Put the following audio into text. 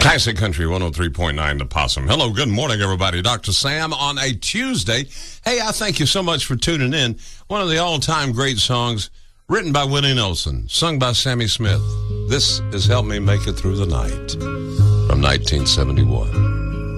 Classic Country 103.9 The Possum. Hello, good morning, everybody. Dr. Sam on a Tuesday. Hey, I thank you so much for tuning in. One of the all-time great songs written by Willie Nelson, sung by Sammy Smith. This has helped me make it through the night from 1971.